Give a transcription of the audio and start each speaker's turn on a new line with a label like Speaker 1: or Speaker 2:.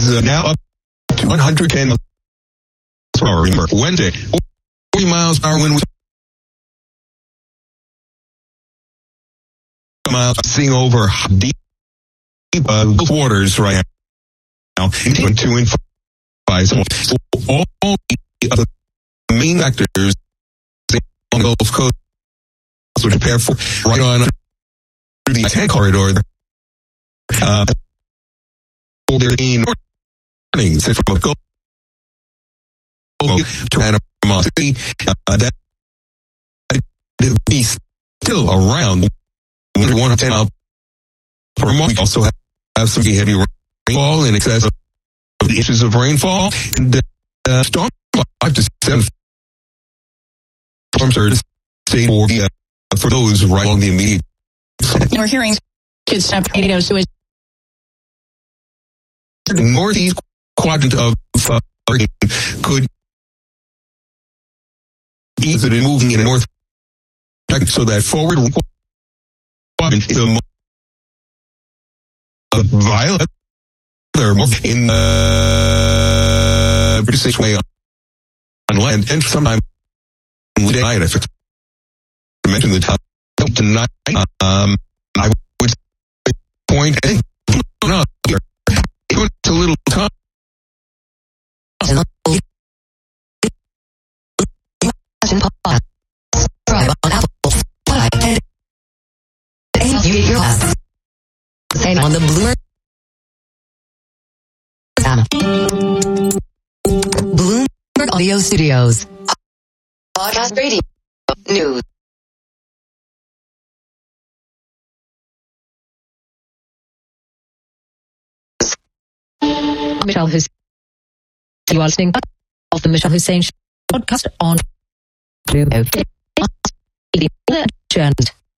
Speaker 1: winds now up to 110 miles per hour. Wednesday, 40 miles per hour wind. Seeing over deep waters right now. 2 and 5. So all the main actors on the Gulf Coast to prepare for right on the 10 corridor. Warnings from the Gulf to Panama City that be still around 110 miles per month. We also have some heavy rainfall in excess of inches of rainfall, and storm 5 to 7 storms are stayed for those right along the immediate.
Speaker 2: You're hearing Kids Snap Radio, so
Speaker 1: the northeast quadrant of hurricane could ease it in moving in a north, so that forward quadrant is a violet in British way on land, and sometime tonight. If I mentioned the time tonight, I would point out here. It's a little time.
Speaker 3: On the Bloomberg Audio Studios. Podcast Radio News. Michelle Hussein. You are listening to the Michelle Hussein podcast on Bloomberg.